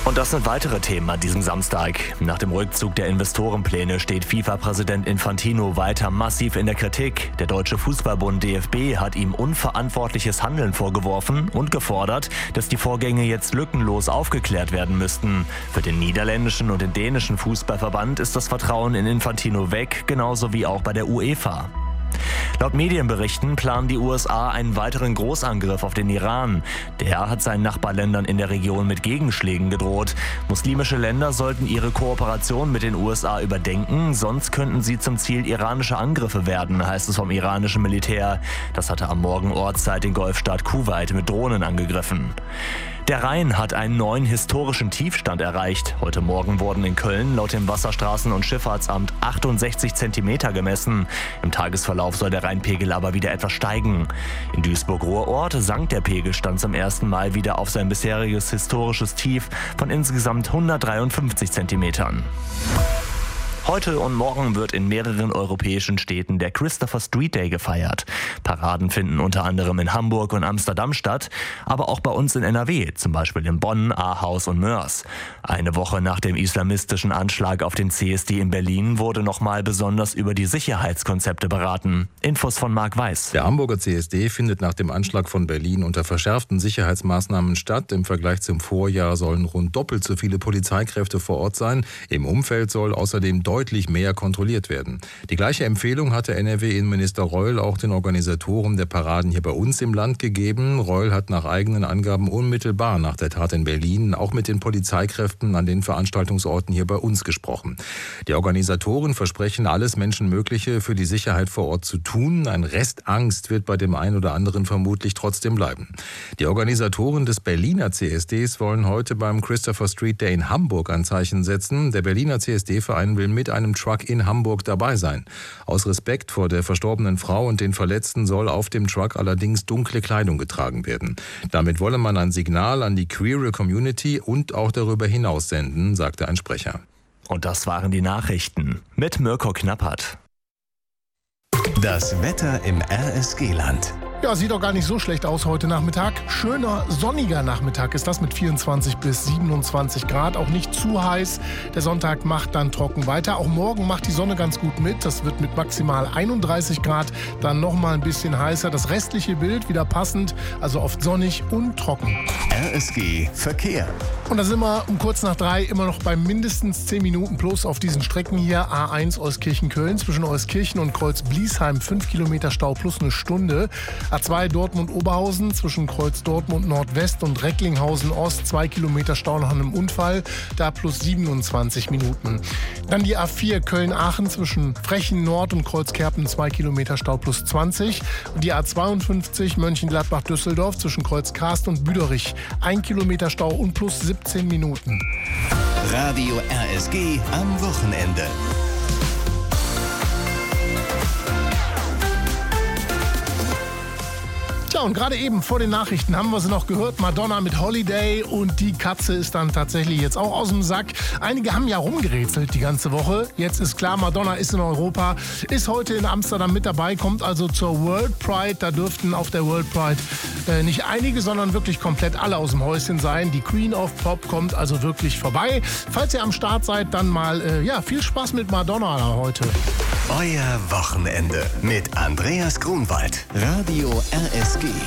Und das sind weitere Themen an diesem Samstag. Nach dem Rückzug der Investorenpläne steht FIFA-Präsident Infantino weiter massiv in der Kritik. Der Deutsche Fußballbund DFB hat ihm unverantwortliches Handeln vorgeworfen und gefordert, dass die Vorgänge jetzt lückenlos aufgeklärt werden müssten. Für den niederländischen und den dänischen Fußballverband ist das Vertrauen in Infantino weg, genauso wie auch bei der UEFA. Laut Medienberichten planen die USA einen weiteren Großangriff auf den Iran. Der hat seinen Nachbarländern in der Region mit Gegenschlägen gedroht. Muslimische Länder sollten ihre Kooperation mit den USA überdenken, sonst könnten sie zum Ziel iranischer Angriffe werden, heißt es vom iranischen Militär. Das hatte am Morgen Ortszeit den Golfstaat Kuwait mit Drohnen angegriffen. Der Rhein hat einen neuen historischen Tiefstand erreicht. Heute Morgen wurden in Köln laut dem Wasserstraßen- und Schifffahrtsamt 68 Zentimeter gemessen. Im Tagesverlauf soll der Rheinpegel aber wieder etwas steigen. In Duisburg-Ruhrort sank der Pegelstand zum ersten Mal wieder auf sein bisheriges historisches Tief von insgesamt 153 Zentimetern. Heute und morgen wird in mehreren europäischen Städten der Christopher Street Day gefeiert. Paraden finden unter anderem in Hamburg und Amsterdam statt, aber auch bei uns in NRW, zum Beispiel in Bonn, Ahaus und Mörs. Eine Woche nach dem islamistischen Anschlag auf den CSD in Berlin wurde nochmal besonders über die Sicherheitskonzepte beraten. Infos von Marc Weiß. Der Hamburger CSD findet nach dem Anschlag von Berlin unter verschärften Sicherheitsmaßnahmen statt. Im Vergleich zum Vorjahr sollen rund doppelt so viele Polizeikräfte vor Ort sein. Im Umfeld soll außerdem deutlich mehr kontrolliert werden. Die gleiche Empfehlung hatte NRW-Innenminister Reul auch den Organisatoren der Paraden hier bei uns im Land gegeben. Reul hat nach eigenen Angaben unmittelbar nach der Tat in Berlin auch mit den Polizeikräften an den Veranstaltungsorten hier bei uns gesprochen. Die Organisatoren versprechen, alles Menschenmögliche für die Sicherheit vor Ort zu tun. Ein Rest Angst wird bei dem einen oder anderen vermutlich trotzdem bleiben. Die Organisatoren des Berliner CSDs wollen heute beim Christopher Street Day in Hamburg ein Zeichen setzen. Der Berliner CSD-Verein will mit einem Truck in Hamburg dabei sein. Aus Respekt vor der verstorbenen Frau und den Verletzten soll auf dem Truck allerdings dunkle Kleidung getragen werden. Damit wolle man ein Signal an die queere Community und auch darüber hinaus senden, sagte ein Sprecher. Und das waren die Nachrichten mit Mirko Knappert. Das Wetter im RSG-Land. Ja, sieht doch gar nicht so schlecht aus heute Nachmittag. Schöner, sonniger Nachmittag ist das mit 24 bis 27 Grad. Auch nicht zu heiß. Der Sonntag macht dann trocken weiter. Auch morgen macht die Sonne ganz gut mit. Das wird mit maximal 31 Grad dann nochmal ein bisschen heißer. Das restliche Bild wieder passend, also oft sonnig und trocken. RSG Verkehr. Und da sind wir um kurz nach 3 immer noch bei mindestens 10 Minuten plus auf diesen Strecken hier. A1 Euskirchen-Köln zwischen Euskirchen und Kreuz-Bliesheim 5 Kilometer Stau plus eine Stunde. A2 Dortmund-Oberhausen zwischen Kreuz Dortmund Nordwest und Recklinghausen Ost 2 Kilometer Stau nach einem Unfall, da plus 27 Minuten. Dann die A4 Köln-Aachen zwischen Frechen Nord und Kreuz-Kerpen 2 Kilometer Stau plus 20. Und die A52 Mönchengladbach-Düsseldorf zwischen Kreuz-Karst und Büderich 1 Kilometer Stau und plus 17 Minuten. Radio RSG am Wochenende. Tja, und gerade eben vor den Nachrichten haben wir sie noch gehört. Madonna mit Holiday und die Katze ist dann tatsächlich jetzt auch aus dem Sack. Einige haben ja rumgerätselt die ganze Woche. Jetzt ist klar, Madonna ist in Europa, ist heute in Amsterdam mit dabei, kommt also zur World Pride. Da dürften auf der World Pride nicht einige, sondern wirklich komplett alle aus dem Häuschen sein. Die Queen of Pop kommt also wirklich vorbei. Falls ihr am Start seid, dann mal viel Spaß mit Madonna heute. Euer Wochenende mit Andreas Grunwald. Radio RSG.